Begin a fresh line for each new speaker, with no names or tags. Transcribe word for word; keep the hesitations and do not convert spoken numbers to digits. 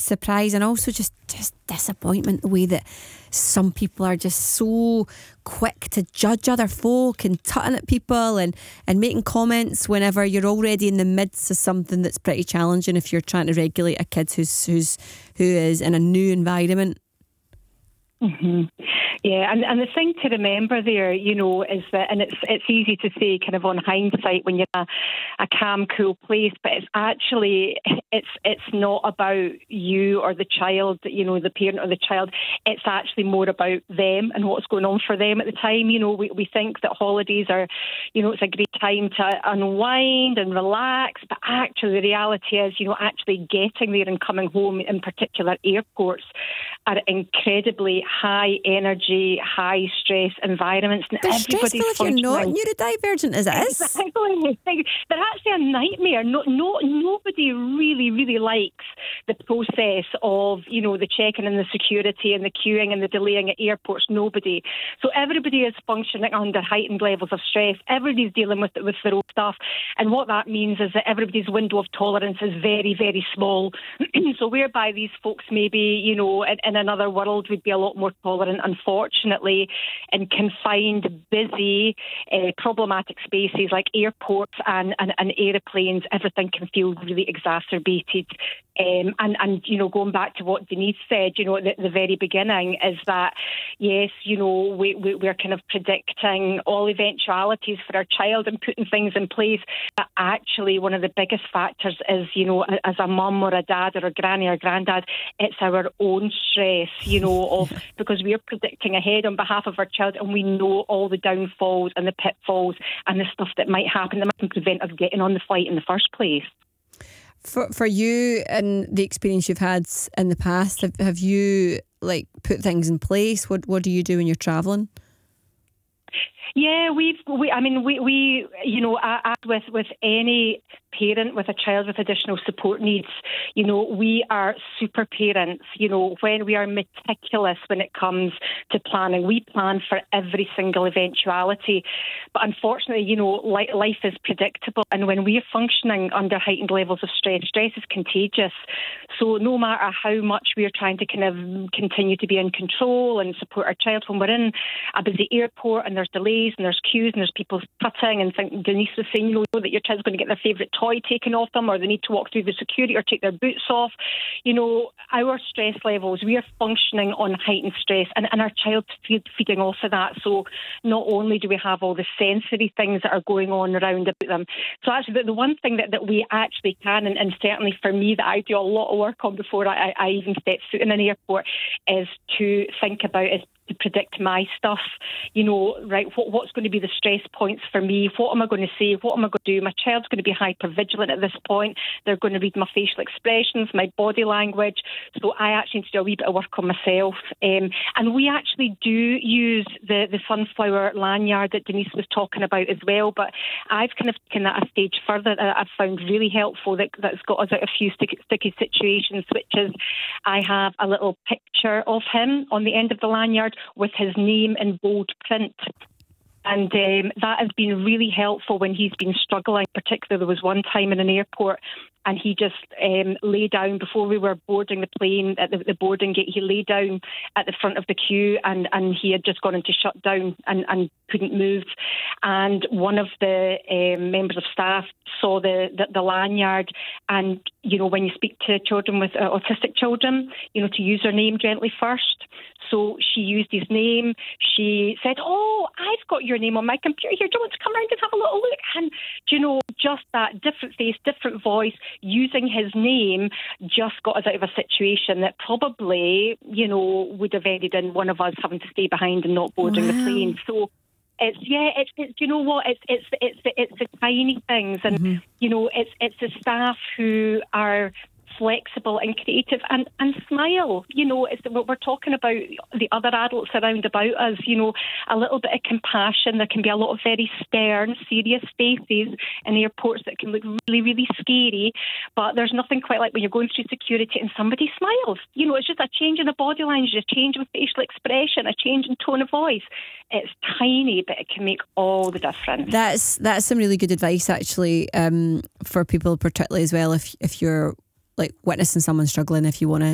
surprise and also just, just disappointment, the way that some people are just so quick to judge other folk and tutting at people and, and making comments whenever you're already in the midst of something that's pretty challenging if you're trying to regulate a kid who's who's who is in a new environment.
Mm-hmm. Yeah, and, and the thing to remember there, you know, is that, and it's it's easy to say kind of on hindsight when you're in a, a calm, cool place, but it's actually, it's it's not about you or the child, you know, the parent or the child. It's actually more about them and what's going on for them at the time. You know, we, we think that holidays are, you know, it's a great time to unwind and relax, but actually the reality is, you know, actually getting there and coming home, in particular airports, are incredibly high energy, high stress environments. And
they're stressful if you're not neurodivergent as it is.
Exactly. They're actually a nightmare. No, no, nobody really, really likes the process of, you know, the checking and the security and the queuing and the delaying at airports. Nobody. So everybody is functioning under heightened levels of stress. Everybody's dealing with it with their own stuff. And what that means is that everybody's window of tolerance is very, very small. So whereby these folks maybe, you know, in, in another world would be a lot more tolerant, unfortunately, in confined, busy, uh, problematic spaces like airports and, and, and aeroplanes, everything can feel really exacerbated. Um, and, and, you know, going back to what Denise said, you know, at the, the very beginning, is that, yes, you know, we, we, we're kind of predicting all eventualities for our child and putting things in place. But actually, one of the biggest factors is, you know, as a mum or a dad or a granny or granddad, it's our own stress, you know, of because we're predicting ahead on behalf of our child and we know all the downfalls and the pitfalls and the stuff that might happen that might prevent us getting on the flight in the first place.
For for you and the experience you've had in the past, have, have you like put things in place? What what do you do when you're travelling?
Yeah, we've, we, I mean, we, we, you know, as with, with any parent with a child with additional support needs, you know, we are super parents, you know, when we are meticulous when it comes to planning. We plan for every single eventuality. But unfortunately, you know, li- life is predictable. And when we are functioning under heightened levels of stress, stress is contagious. So no matter how much we are trying to kind of continue to be in control and support our child when we're in a busy airport and there's delays and there's queues and there's people cutting and think Denise was saying, you know, that your child's going to get their favourite toy taken off them or they need to walk through the security or take their boots off. You know, our stress levels, we are functioning on heightened stress and, and our child's feed, feeding off of that. So not only do we have all the sensory things that are going on around about them. So actually the, the one thing that, that we actually can, and, and certainly for me that I do a lot of work on before I, I even step foot in an airport, is to think about is to predict my stuff, you know, right, what, what's going to be the stress points for me, what am I going to say, what am I going to do? My child's going to be hyper-vigilant at this point, they're going to read my facial expressions, my body language, so I actually need to do a wee bit of work on myself. Um, and we actually do use the, the sunflower lanyard that Denise was talking about as well, but I've kind of taken that a stage further that I've found really helpful, that, that's got us out of a few sticky, sticky situations, which is I have a little picture of him on the end of the lanyard with his name in bold print. And um, that has been really helpful when he's been struggling. Particularly, there was one time in an airport and he just um, lay down before we were boarding the plane at the, the boarding gate. He lay down at the front of the queue and, and he had just gone into shutdown and, and couldn't move. And one of the um, members of staff saw the, the, the lanyard. And, you know, when you speak to children with uh, autistic children, you know, to use their name gently first. So she used his name. She said, oh, I've got your name on my computer here. Do you want to come around and have a little look? And, do you know, just that different face, different voice, using his name just got us out of a situation that probably, you know, would have ended in one of us having to stay behind and not boarding wow. the plane. So it's, yeah, it's, it's, you know what, it's, it's, it's, it's, it's the tiny things. And, mm-hmm. you know, it's, it's the staff who are flexible and creative and, and smile. You know, it's what we're talking about, the other adults around about us, you know, a little bit of compassion. There can be a lot of very stern, serious faces in airports that can look really, really scary, but there's nothing quite like when you're going through security and somebody smiles. You know, it's just a change in the body language, a change in facial expression, a change in tone of voice. It's tiny, but it can make all the difference.
That's that's some really good advice, actually, um, for people particularly as well, if if you're like witnessing someone struggling, if you want to